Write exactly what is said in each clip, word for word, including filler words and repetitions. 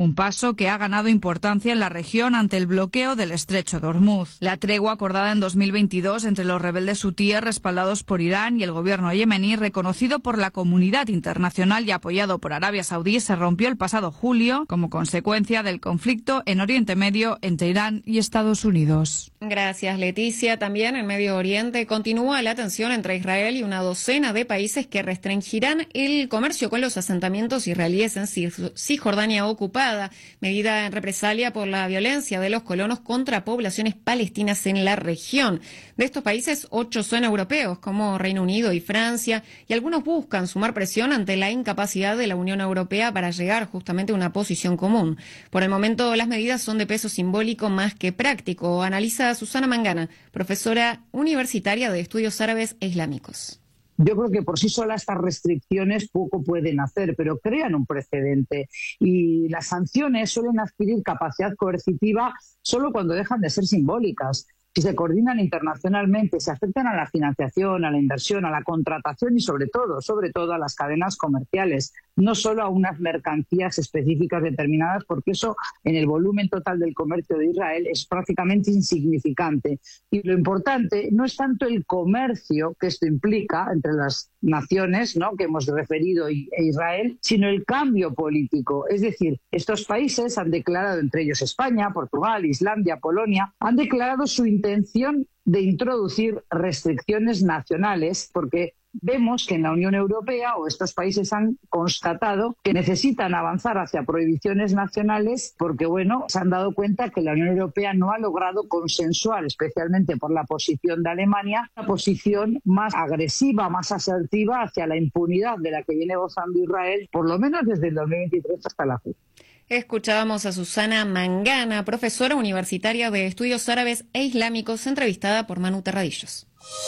un paso que ha ganado importancia en la región ante el bloqueo del estrecho de Hormuz. La tregua acordada en dos mil veintidós entre los rebeldes hutíes respaldados por Irán y el gobierno yemení, reconocido por la comunidad internacional y apoyado por Arabia Saudí, se rompió el pasado julio como consecuencia del conflicto en Oriente Medio entre Irán y Estados Unidos. Gracias, Leticia. También en Medio Oriente continúa la tensión entre Israel y una docena de países que restringirán el comercio con los asentamientos israelíes en Cisjordania ocupada, medida en represalia por la violencia de los colonos contra poblaciones palestinas en la región. De estos países, ocho son europeos, como Reino Unido y Francia, y algunos buscan sumar presión ante la incapacidad de la Unión Europea para llegar justamente a una posición común. Por el momento, las medidas son de peso simbólico más que práctico, analiza Susana Mangana, profesora universitaria de Estudios Árabes e Islámicos. Yo creo que por sí solas estas restricciones poco pueden hacer, pero crean un precedente. Y las sanciones suelen adquirir capacidad coercitiva solo cuando dejan de ser simbólicas. Si se coordinan internacionalmente, se afectan a la financiación, a la inversión, a la contratación y sobre todo, sobre todo a las cadenas comerciales, no solo a unas mercancías específicas determinadas, porque eso en el volumen total del comercio de Israel es prácticamente insignificante. Y lo importante no es tanto el comercio que esto implica entre las naciones, ¿no?, que hemos referido e Israel, sino el cambio político. Es decir, estos países han declarado, entre ellos España, Portugal, Islandia, Polonia, han declarado su intención de introducir restricciones nacionales, porque vemos que en la Unión Europea o estos países han constatado que necesitan avanzar hacia prohibiciones nacionales porque, bueno, se han dado cuenta que la Unión Europea no ha logrado consensuar, especialmente por la posición de Alemania, una posición más agresiva, más asertiva hacia la impunidad de la que viene gozando Israel, por lo menos desde el dos mil veintitrés hasta la fecha. Escuchábamos a Susana Mangana, profesora universitaria de Estudios Árabes e Islámicos, entrevistada por Manu Terradillos.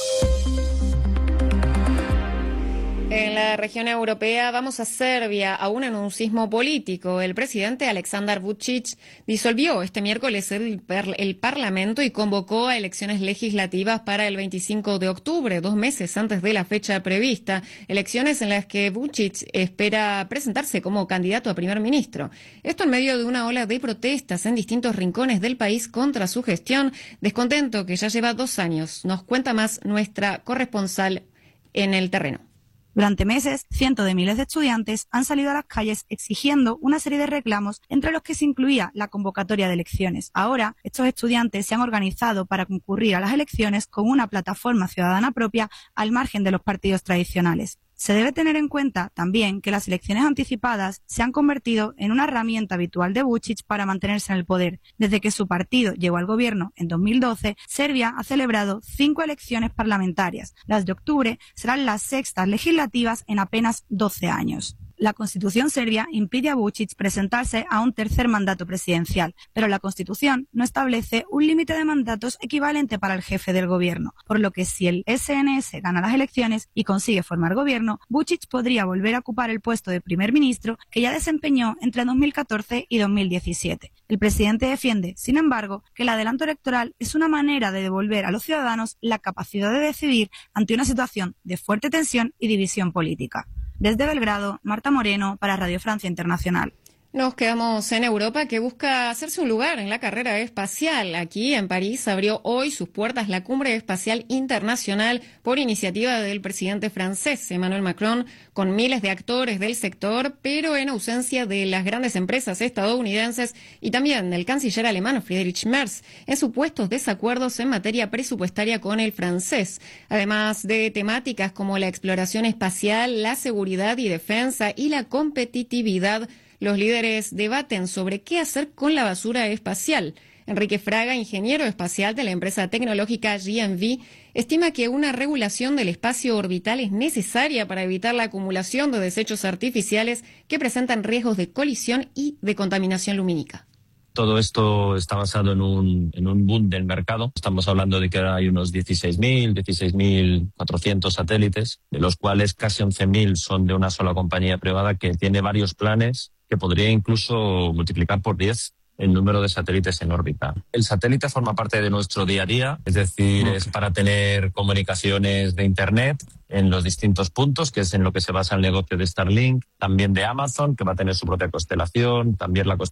En la región europea vamos a Serbia, aún en un sismo político. El presidente Aleksandar Vučić disolvió este miércoles el, el Parlamento y convocó a elecciones legislativas para el veinticinco de octubre, dos meses antes de la fecha prevista. Elecciones en las que Vučić espera presentarse como candidato a primer ministro. Esto en medio de una ola de protestas en distintos rincones del país contra su gestión, descontento que ya lleva dos años. Nos cuenta más nuestra corresponsal en el terreno. Durante meses, cientos de miles de estudiantes han salido a las calles exigiendo una serie de reclamos, entre los que se incluía la convocatoria de elecciones. Ahora, estos estudiantes se han organizado para concurrir a las elecciones con una plataforma ciudadana propia al margen de los partidos tradicionales. Se debe tener en cuenta también que las elecciones anticipadas se han convertido en una herramienta habitual de Vučić para mantenerse en el poder. Desde que su partido llegó al gobierno en dos mil doce, Serbia ha celebrado cinco elecciones parlamentarias. Las de octubre serán las sextas legislativas en apenas doce años. La Constitución serbia impide a Vučić presentarse a un tercer mandato presidencial, pero la Constitución no establece un límite de mandatos equivalente para el jefe del gobierno, por lo que si el S N S gana las elecciones y consigue formar gobierno, Vučić podría volver a ocupar el puesto de primer ministro que ya desempeñó entre dos mil catorce y dos mil diecisiete. El presidente defiende, sin embargo, que el adelanto electoral es una manera de devolver a los ciudadanos la capacidad de decidir ante una situación de fuerte tensión y división política. Desde Belgrado, Marta Moreno para Radio Francia Internacional. Nos quedamos en Europa, que busca hacerse un lugar en la carrera espacial. Aquí, en París, abrió hoy sus puertas la Cumbre Espacial Internacional por iniciativa del presidente francés Emmanuel Macron, con miles de actores del sector, pero en ausencia de las grandes empresas estadounidenses y también del canciller alemán Friedrich Merz, en supuestos desacuerdos en materia presupuestaria con el francés. Además de temáticas como la exploración espacial, la seguridad y defensa y la competitividad, los líderes debaten sobre qué hacer con la basura espacial. Enrique Fraga, ingeniero espacial de la empresa tecnológica G M V, estima que una regulación del espacio orbital es necesaria para evitar la acumulación de desechos artificiales que presentan riesgos de colisión y de contaminación lumínica. Todo esto está basado en un, en un boom del mercado. Estamos hablando de que ahora hay unos dieciséis mil, dieciséis mil cuatrocientos satélites, de los cuales casi once mil son de una sola compañía privada que tiene varios planes que podría incluso multiplicar por diez el número de satélites en órbita. El satélite forma parte de nuestro día a día, es decir, es para tener comunicaciones de Internet en los distintos puntos, que es en lo que se basa el negocio de Starlink, también de Amazon, que va a tener su propia constelación, también la